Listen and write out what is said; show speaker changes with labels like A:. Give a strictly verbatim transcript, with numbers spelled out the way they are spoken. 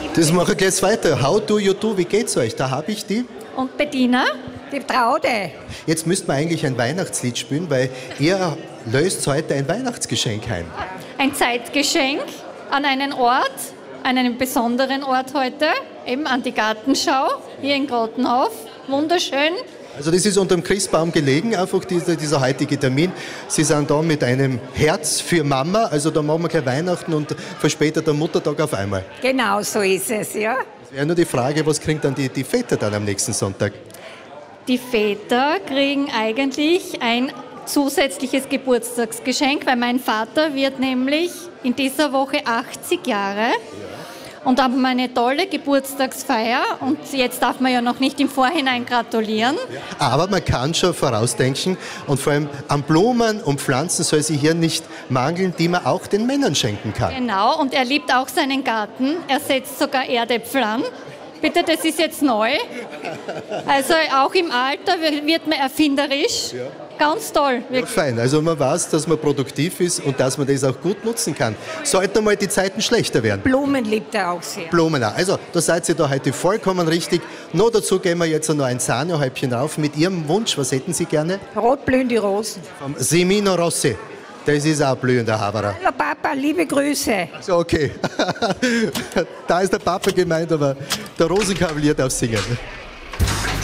A: Das mache ich gleich weiter. How do you do? Wie geht's euch? Da habe ich die.
B: Und Bettina?
C: Die Traude.
A: Jetzt müssten wir eigentlich ein Weihnachtslied spielen, weil ihr löst heute ein Weihnachtsgeschenk ein.
B: Ein Zeitgeschenk an einen Ort, an einen besonderen Ort heute, eben an die Gartenschau hier in Grottenhof. Wunderschön.
A: Also das ist unter dem Christbaum gelegen, einfach dieser, dieser heutige Termin. Sie sind da mit einem Herz für Mama, also da machen wir gleich Weihnachten und verspätet der Muttertag auf einmal.
C: Genau so ist es, ja.
A: Es wäre nur die Frage, was kriegen dann die, die Väter dann am nächsten Sonntag?
B: Die Väter kriegen eigentlich ein zusätzliches Geburtstagsgeschenk, weil mein Vater wird nämlich in dieser Woche achtzig Jahre. Und da haben wir eine tolle Geburtstagsfeier und jetzt darf man ja noch nicht im Vorhinein gratulieren.
A: Aber man kann schon vorausdenken und vor allem an Blumen und Pflanzen soll sie hier nicht mangeln, die man auch den Männern schenken kann.
B: Genau, und er liebt auch seinen Garten. Er setzt sogar Erdäpfel an. Bitte, das ist jetzt neu. Also auch im Alter wird man erfinderisch. Ja. Ganz toll.
A: Ja, fein, also man weiß, dass man produktiv ist und dass man das auch gut nutzen kann. Sollten mal die Zeiten schlechter werden.
C: Blumen liebt er auch sehr.
A: Blumen auch. Also da seid ihr da heute vollkommen richtig. Noch dazu gehen wir jetzt noch ein Sahnehäubchen rauf mit Ihrem Wunsch. Was hätten Sie gerne?
C: Rotblühende Rosen.
A: Vom Semino Rossi. Das ist auch blühender Haberer.
C: Hallo Papa, liebe Grüße.
A: Also okay. Da ist der Papa gemeint, aber der Rosenkavalier darf singen.